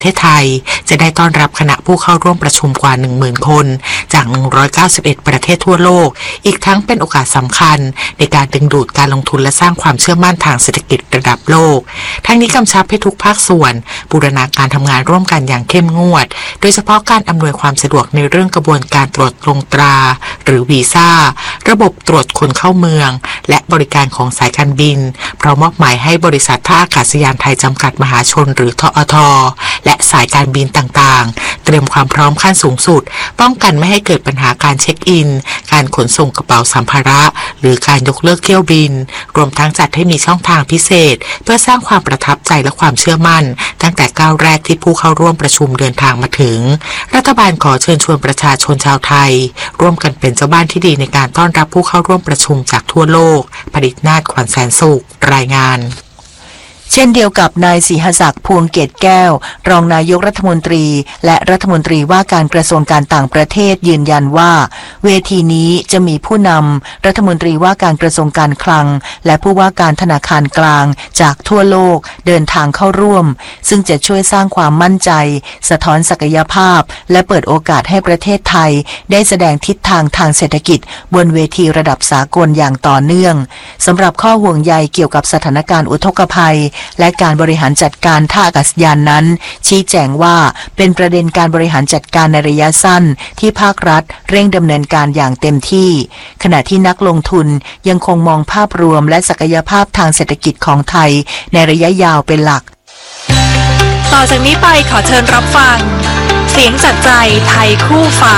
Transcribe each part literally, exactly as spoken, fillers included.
ประเทศไทยจะได้ต้อนรับคณะผู้เข้าร่วมประชุมกว่า หนึ่งหมื่น คนจาก หนึ่งร้อยเก้าสิบเอ็ด ประเทศทั่วโลกอีกทั้งเป็นโอกาสสำคัญในการดึงดูดการลงทุนและสร้างความเชื่อมั่นทางเศรษฐกิจระดับโลกทั้งนี้กำชับให้ทุกภาคส่วนบูรณาการทำงานร่วมกันอย่างเข้มงวดโดยเฉพาะการอำนวยความสะดวกในเรื่องกระบวนการตรวจลงตราหรือวีซ่าระบบตรวจคนเข้าเมืองและบริการของสายการบินพร้อมมอบหมายให้บริษัทท่าอากาศยานไทยจำกัดมหาชนหรือทอทและสายการบินต่างๆเตรียมความพร้อมขั้นสูงสุดป้องกันไม่ให้เกิดปัญหาการเช็คอินการขนส่งกระเป๋าสัมภาระหรือการยกเลิกเที่ยวบินรวมทั้งจัดให้มีช่องทางพิเศษเพื่อสร้างความประทับใจและความเชื่อมั่นตั้งแต่ก้าวแรกที่ผู้เข้าร่วมประชุมเดินทางมาถึงรัฐบาลขอเชิญชวนประชาชนชาวไทยร่วมกันเป็นเจ้าบ้านที่ดีในการต้อนรับผู้เข้าร่วมประชุมจากทั่วโลกผลิตนาถ ขวัญแสนสุขรายงานเช่นเดียวกับนายศรีหศักดิ์พวงเกตแก้วรองนายกรัฐมนตรีและรัฐมนตรีว่าการกระทรวงการต่างประเทศยืนยันว่าเวทีนี้จะมีผู้นำรัฐมนตรีว่าการกระทรวงการคลังและผู้ว่าการธนาคารกลางจากทั่วโลกเดินทางเข้าร่วมซึ่งจะช่วยสร้างความมั่นใจสะท้อนศักยภาพและเปิดโอกาสให้ประเทศไทยได้แสดงทิศทางทางเศรษฐกิจบนเวทีระดับสากลอย่างต่อเนื่องสำหรับข้อห่วงใยเกี่ยวกับสถานการณ์อุทกภัยและการบริหารจัดการท่าอากาศยานนั้นชี้แจงว่าเป็นประเด็นการบริหารจัดการในระยะสั้นที่ภาครัฐเร่งดำเนินการอย่างเต็มที่ขณะที่นักลงทุนยังคงมองภาพรวมและศักยภาพทางเศรษฐกิจของไทยในระยะยาวเป็นหลักต่อจากนี้ไปขอเชิญรับฟังเสียงจากใจไทยคู่ฟ้า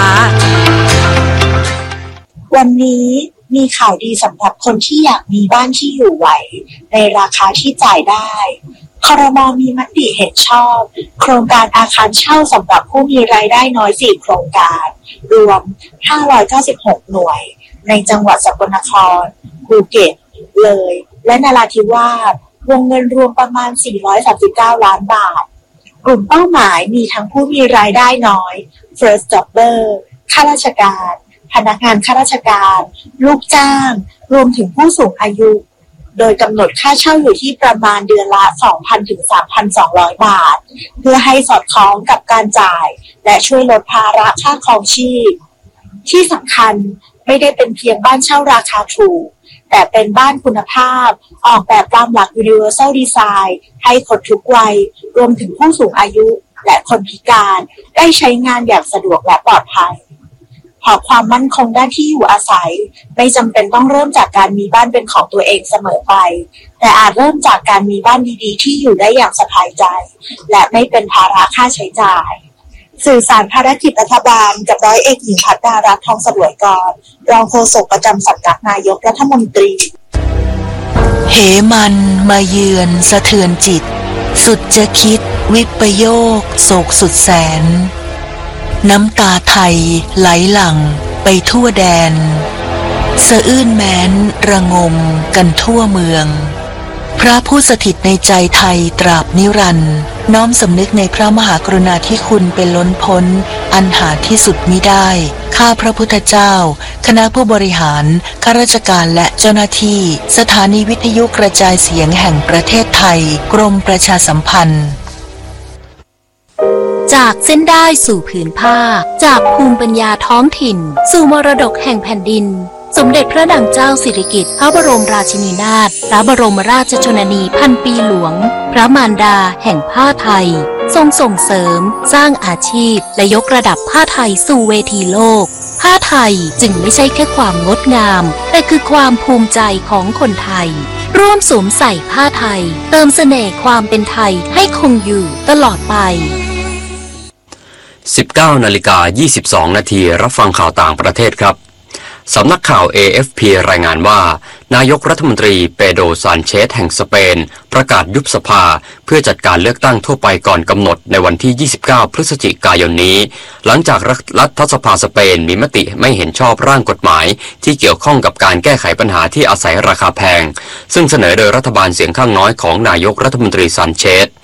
วันนี้มีข่าวดีสำหรับคนที่อยากมีบ้านที่อยู่ไหวในราคาที่จ่ายได้ครม.มีมติเห็นชอบโครงการอาคารเช่าสำหรับผู้มีรายได้น้อยสี่โครงการรวมห้าร้อยเก้าสิบหกหน่วยในจังหวัดสกลนครภูเก็ตเลยและนราธิวาสวงเงินรวมประมาณสี่ร้อยสามสิบเก้าล้านบาทกลุ่มเป้าหมายมีทั้งผู้มีรายได้น้อย first jobber ข้าราชการพนักงานข้าราชการลูกจ้างรวมถึงผู้สูงอายุโดยกำหนดค่าเช่าอยู่ที่ประมาณเดือนละ สองพัน ถึง สามพันสองร้อย บาทเพื่อให้สอดคล้องกับการจ่ายและช่วยลดภาระค่าครองชีพที่สำคัญไม่ได้เป็นเพียงบ้านเช่าราคาถูกแต่เป็นบ้านคุณภาพออกแบบตามหลัก Universal Design ให้คนทุกวัยรวมถึงผู้สูงอายุและคนพิการได้ใช้งานอย่างสะดวกและปลอดภัยขอความมั่นคงด้านที่อยู่อาศัยไม่จำเป็นต้องเริ่มจากการมีบ้านเป็นของตัวเองเสมอไปแต่อาจเริ่มจากการมีบ้านดีๆที่อยู่ได้อย่างสบายใจและไม่เป็นภาระค่าใช้จ่ายสื่อสารภารกิจรัฐบาลกับร้อยเอกหญิงภัทรารัตน์ทองเสวยกรรองโฆษกประจำสำนักนายกรัฐมนตรีเหมันมาเยือนสะเทือนจิตสุดจะคิดวิปโยคโศกสุดแสนน้ำตาไทยไหลหลั่งไปทั่วแดนสะอื้นแม้นระงมกันทั่วเมืองพระผู้สถิตในใจไทยตราบนิรันดร์น้อมสำนึกในพระมหากรุณาธิคุณเป็นล้นพ้นอันหาที่สุดมิได้ข้าพระพุทธเจ้าคณะผู้บริหารข้าราชการและเจ้าหน้าที่สถานีวิทยุกระจายเสียงแห่งประเทศไทยกรมประชาสัมพันธ์จากเส้นได้สู่ผืนผ้าจากภูมิปัญญาท้องถิ่นสู่มรดกแห่งแผ่นดินสมเด็จพระนางเจ้าสิริกิติ์พระบรมราชินีนาถพระบรมราชชนนีพันปีหลวงพระมารดาแห่งผ้าไทยทรงส่งเสริมสร้างอาชีพและยกระดับผ้าไทยสู่เวทีโลกผ้าไทยจึงไม่ใช่แค่ความงดงามแต่คือความภูมิใจของคนไทยร่วมสวมใส่ผ้าไทยเติมเสน่ห์ความเป็นไทยให้คงอยู่ตลอดไปสิบเก้านาฬิกายี่สิบสองนาทีรับฟังข่าวต่างประเทศครับสำนักข่าว เอ เอฟ พี รายงานว่านายกรัฐมนตรีเปโดร ซานเชสแห่งสเปนประกาศยุบสภาเพื่อจัดการเลือกตั้งทั่วไปก่อนกำหนดในวันที่ยี่สิบเก้าพฤศจิกายนนี้หลังจากรัฐสภาสเปนมีมติไม่เห็นชอบร่างกฎหมายที่เกี่ยวข้องกับการแก้ไขปัญหาที่อาศัยราคาแพงซึ่งเสนอโดยรัฐบาลเสียงข้างน้อยของนายกรัฐมนตรีซานเชส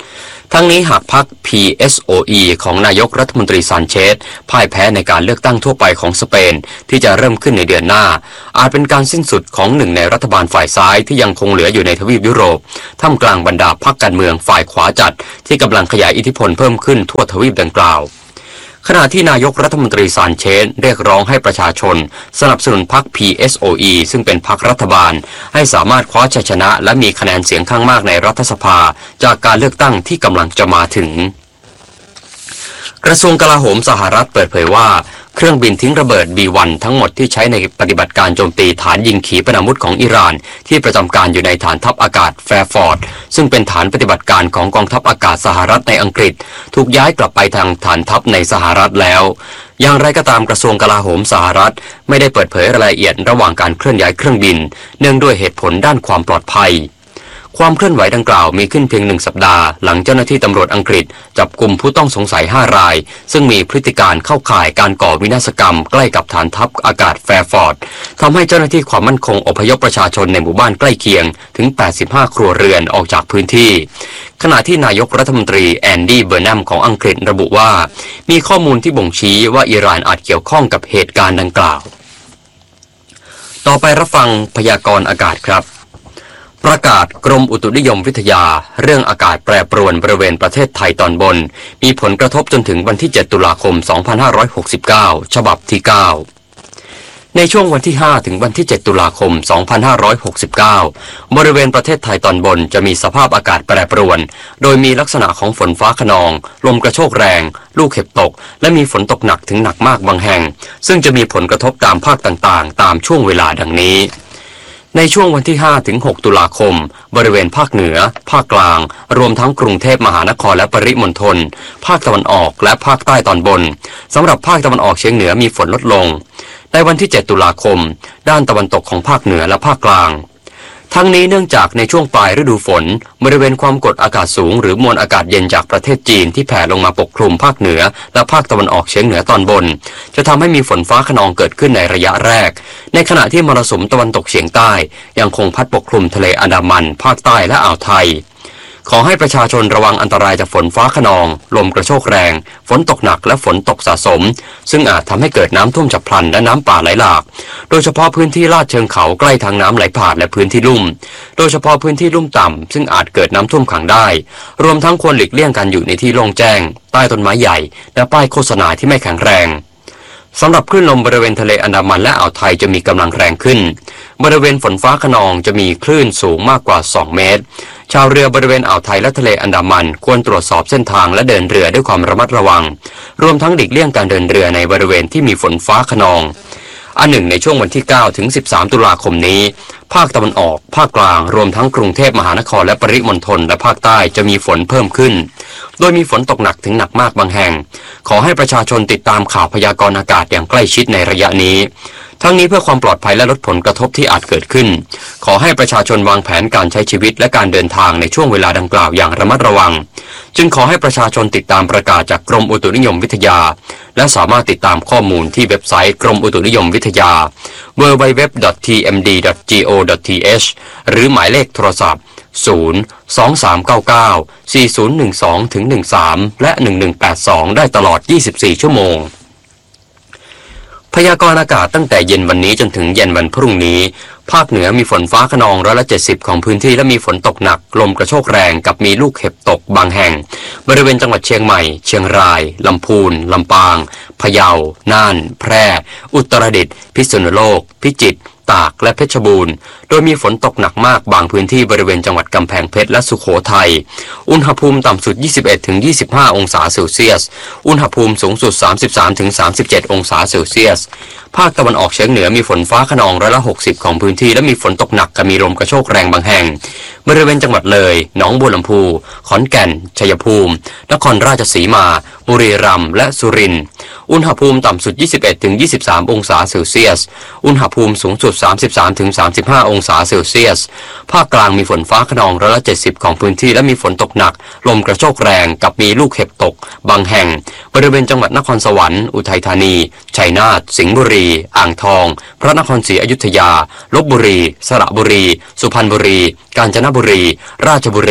ทั้งนี้หากพรรค พี เอส โอ อี ของนายกรัฐมนตรีซานเชสพ่ายแพ้ในการเลือกตั้งทั่วไปของสเปนที่จะเริ่มขึ้นในเดือนหน้าอาจเป็นการสิ้นสุดของหนึ่งในรัฐบาลฝ่ายซ้ายที่ยังคงเหลืออยู่ในทวีปยุโรปท่ามกลางบรรดาพรรคการเมืองฝ่ายขวาจัดที่กำลังขยายอิทธิพลเพิ่มขึ้นทั่วทวีปดังกล่าวขณะที่นายกรัฐมนตรีซานเชสเรียกร้องให้ประชาชนสนับสนุนพรรค พี เอส โอ อี ซึ่งเป็นพรรครัฐบาลให้สามารถคว้าชัยชนะและมีคะแนนเสียงข้างมากในรัฐสภาจากการเลือกตั้งที่กำลังจะมาถึงกระทรวงกลาโหมสหรัฐเปิดเผยว่าเครื่องบินทิ้งระเบิด บี วัน ทั้งหมดที่ใช้ในปฏิบัติการโจมตีฐานยิงขีปนาวุธของอิหร่านที่ประจำการอยู่ในฐานทัพอากาศแฟร์ฟอร์ดซึ่งเป็นฐานปฏิบัติการของกองทัพอากาศสหรัฐในอังกฤษถูกย้ายกลับไปทางฐานทัพในสหรัฐแล้วอย่างไรก็ตามกระทรวงกลาโหมสหรัฐไม่ได้เปิดเผยรายละเอียดระหว่างการเคลื่อนย้ายเครื่องบินเนื่องด้วยเหตุผลด้านความปลอดภัยความเคลื่อนไหวดังกล่าวมีขึ้นเพียงหนึ่งสัปดาห์หลังเจ้าหน้าที่ตำรวจอังกฤษจับกุมผู้ต้องสงสัยห้ารายซึ่งมีพฤติการเข้าข่ายการก่อวินาศกรรมใกล้กับฐานทัพอากาศแฟร์ฟอร์ดทำให้เจ้าหน้าที่ความมั่นคงอพยพประชาชนในหมู่บ้านใกล้เคียงถึงแปดสิบห้าครัวเรือนออกจากพื้นที่ขณะที่นายกรัฐมนตรีแอนดี้เบอร์นัมของอังกฤษระบุว่ามีข้อมูลที่บ่งชี้ว่าอิหร่านอาจเกี่ยวข้องกับเหตุการณ์ดังกล่าวต่อไปรับฟังพยากรณ์อากาศครับประกาศกรมอุตุนิยมวิทยาเรื่องอากาศแปรปรวนบริเวณประเทศไทยตอนบนมีผลกระทบจนถึงวันที่เจ็ดตุลาคมสองพันห้าร้อยหกสิบเก้าฉบับที่เก้าในช่วงวันที่ห้าถึงวันที่เจ็ดตุลาคมสองพันห้าร้อยหกสิบเก้าบริเวณประเทศไทยตอนบนจะมีสภาพอากาศแปรปรวนโดยมีลักษณะของฝนฟ้าคะนองลมกระโชกแรงลูกเห็บตกและมีฝนตกหนักถึงหนักมากบางแห่งซึ่งจะมีผลกระทบตามภาคต่างๆตามช่วงเวลาดังนี้ในช่วงวันที่ห้าถึงหกตุลาคมบริเวณภาคเหนือภาคกลางรวมทั้งกรุงเทพมหานครและปริมณฑลภาคตะวันออกและภาคใต้ตอนบนสำหรับภาคตะวันออกเฉียงเหนือมีฝนลดลงในวันที่เจ็ดตุลาคมด้านตะวันตกของภาคเหนือและภาคกลางทั้งนี้เนื่องจากในช่วงปลายฤดูฝนบริเวณความกดอากาศสูงหรือมวลอากาศเย็นจากประเทศจีนที่แผ่ลงมาปกคลุมภาคเหนือและภาคตะวันออกเฉียงเหนือตอนบนจะทำให้มีฝนฟ้าคะนองเกิดขึ้นในระยะแรกในขณะที่มรสุมตะวันตกเฉียงใต้ยังคงพัดปกคลุมทะเลอันดามันภาคใต้และอ่าวไทยขอให้ประชาชนระวังอันตรายจากฝนฟ้าคะนองลมกระโชกแรงฝนตกหนักและฝนตกสะสมซึ่งอาจทำให้เกิดน้ำท่วมฉับพลันและน้ำป่าไหลหลากโดยเฉพาะพื้นที่ลาดเชิงเขาใกล้ทางน้ำไหลผ่านและพื้นที่ลุ่มโดยเฉพาะพื้นที่ลุ่มต่ำซึ่งอาจเกิดน้ำท่วมขังได้รวมทั้งควรหลีกเลี่ยงการอยู่ในที่โล่งแจ้งใต้ต้นไม้ใหญ่และป้ายโฆษณาที่ไม่แข็งแรงสำหรับคลื่นลมบริเวณทะเลอันดามันและอ่าวไทยจะมีกำลังแรงขึ้นบริเวณฝนฟ้าคะนองจะมีคลื่นสูงมากกว่าสองเมตรชาวเรือบริเวณอ่าวไทยและทะเลอันดามันควรตรวจสอบเส้นทางและเดินเรือด้วยความระมัดระวังรวมทั้งหลีกเลี่ยงการเดินเรือในบริเวณที่มีฝนฟ้าคะนองอันหนึ่งในช่วงวันที่เก้าถึงสิบสามตุลาคมนี้ภาคตะวันออกภาคกลางรวมทั้งกรุงเทพมหานครและปริมณฑลและภาคใต้จะมีฝนเพิ่มขึ้นโดยมีฝนตกหนักถึงหนักมากบางแห่งขอให้ประชาชนติดตามข่าวพยากรณ์อากาศอย่างใกล้ชิดในระยะนี้ทั้งนี้เพื่อความปลอดภัยและลดผลกระทบที่อาจเกิดขึ้นขอให้ประชาชนวางแผนการใช้ชีวิตและการเดินทางในช่วงเวลาดังกล่าวอย่างระมัดระวังจึงขอให้ประชาชนติดตามประกาศจากกรมอุตุนิยมวิทยาและสามารถติดตามข้อมูลที่เว็บไซต์กรมอุตุนิยมวิทยา ดับเบิลยู ดับเบิลยู ดับเบิลยู ดอท ที เอ็ม ดี ดอท จี โอ ดอท ที เอช หรือหมายเลขโทรศัพท์ศูนย์ สอง สาม เก้า เก้า สี่ ศูนย์ หนึ่ง สอง ถึง หนึ่ง สาม และหนึ่ง หนึ่ง แปด สองได้ตลอดยี่สิบสี่ชั่วโมงพยากรณ์อากาศตั้งแต่เย็นวันนี้จนถึงเย็นวันพรุ่งนี้ภาคเหนือมีฝนฟ้าคะนองร้อยละเจ็ดสิบของพื้นที่และมีฝนตกหนักลมกระโชกแรงกับมีลูกเห็บตกบางแห่งบริเวณจังหวัดเชียงใหม่เชียงรายลำพูนลำปางพะเยาน่านแพร่อุตรดิตถ์พิษณุโลกพิจิตรตากและเพชรบูรณ์โดยมีฝนตกหนักมากบางพื้นที่บริเวณจังหวัดกำแพงเพชรและสุโขทัยอุณหภูมิต่ำสุด ยี่สิบเอ็ดถึงยี่สิบห้า องศาเซลเซียสอุณหภูมิสูงสุด สามสิบสามถึงสามสิบเจ็ด องศาเซลเซียสภาคตะวันออกเฉียงเหนือมีฝนฟ้าคะนองร้อยละหกสิบของพื้นที่และมีฝนตกหนักกับมีลมกระโชกแรงบางแห่งบริเวณจังหวัดเลยหนองบัวลำพูขอนแก่นชัยภูมินครราชสีมาบุรีรัมย์และสุรินทร์อุณหภูมิต่ำสุด ยี่สิบเอ็ดถึงยี่สิบสาม องศาเซลเซียสอุณหภูมิสูงสุด สามสิบสามถึงสามสิบห้า องศาเซลเซียสภาคกลางมีฝนฟ้าคะนองร้อยละเจ็ดสิบของพื้นที่และมีฝนตกหนักลมกระโชกแรงกับมีลูกเห็บตกบางแห่งบริเวณจังหวัดนครสวรรค์อุทัยธานีชัยนาทสิงห์บุรีอ่างทองพระนครศรีอยุธยาลพบุรีสระบุรีสุพรรณบุรีกาญจนบุรีราชบุรี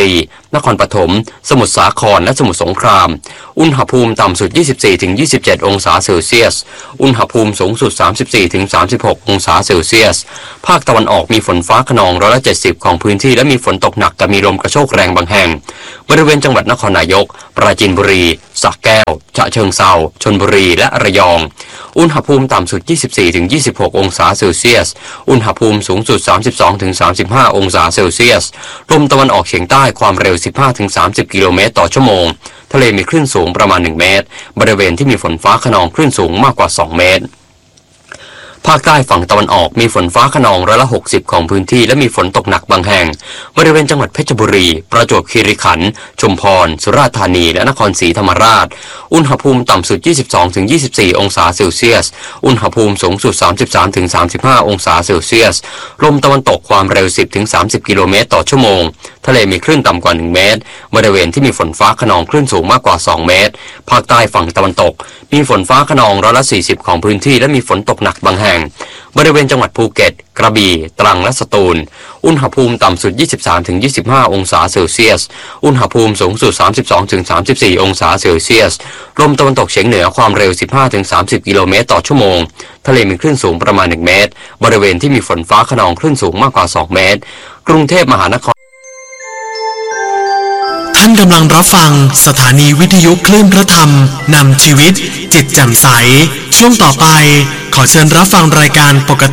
นครปฐมสมุทรสาครและสมุทรสงครามอุณหภูมิต่ำสุด ยี่สิบสี่ถึงยี่สิบเจ็ด องศาเซลเซียสอุณหภูมิสูงสุด สามสิบสี่ถึงสามสิบหก องศาเซลเซียสภาคตะวันออกมีฝนฟ้าคะนองร้อยละเจ็ดสิบของพื้นที่และมีฝนตกหนักกับมีลมกระโชกแรงบางแห่งบริเวณจังหวัดนครนายกปราจีนบุรีสระแก้วฉะเชิงเทราชลบุรีและระยองอุณหภูมิต่ำสุด ยี่สิบสี่ถึงยี่สิบหก องศาเซลเซียสอุณหภูมิสูงสุด สามสิบสองถึงสามสิบห้า องศาเซลเซียสลมตะวันออกเฉียงใต้ความเร็ว สิบห้าถึงสามสิบ กิโลเมตรต่อชั่วโมงทะเลมีคลื่นสูงประมาณหนึ่งเมตรบริเวณที่มีฝนฟ้าคะนองคลื่นสูงมากกว่าสองเมตรภาคใต้ฝั่งตะวันออกมีฝนฟ้าคะนองร้อยละหกสิบของพื้นที่และมีฝนตกหนักบางแห่งบริเวณจังหวัดเพชรบุรีประจวบคีรีขันธ์ชุมพรสุราษฎร์ธานีและนครศรีธรรมราชอุณหภูมิต่ำสุด ยี่สิบสองถึงยี่สิบสี่ องศาเซลเซียสอุณหภูมิสูงสุด สามสิบสามถึงสามสิบห้า องศาเซลเซียสลมตะวันตกความเร็ว สิบถึงสามสิบ กิโลเมตรต่อชั่วโมงทะเลมีคลื่นต่ำกว่าหนึ่งเมตรบริเวณที่มีฝนฟ้าคะนองคลื่นสูงมากกว่าสองเมตรภาคใต้ฝั่งตะวันตกมีฝนฟ้าคะนองร้อยละสี่สิบของพื้นที่และมีฝนตกหนักบางแห่งบริเวณจังหวัดภูเก็ตกระบี่ตรังและสตูลอุณหภูมิต่ำสุด ยี่สิบสามถึงยี่สิบห้า องศาเซลเซียสอุณหภูมิสูงสุด สามสิบสองถึงสามสิบสี่ องศาเซลเซียสลมตะวันตกเฉียงเหนือความเร็ว สิบห้าถึงสามสิบ กิโลเมตรต่อชั่วโมงทะเลมีคลื่นสูงประมาณหนึ่งเมตรบริเวณที่มีฝนฟ้าคะนองคลื่นสูงมากกว่าสองเมตรกรุงเทพมหานครท่านกำลังรับฟังสถานีวิทยุคลื่นพระธรรมนำชีวิตจิตแจ่มใสช่วงต่อไปขอเชิญรับฟังรายการปกติ